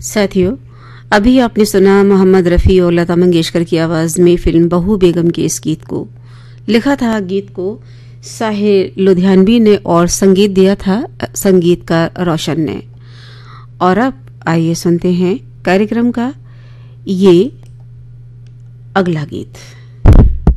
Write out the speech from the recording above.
साथियों, अभी आपने सुना मोहम्मद रफ़ी और लता मंगेशकर की आवाज़ में फिल्म बहू बेगम के इस गीत को। लिखा था गीत को साहिर लुधियानवी ने और संगीत दिया था संगीतकार रोशन ने। और अब आइए सुनते हैं कार्यक्रम का ये अगला गीत।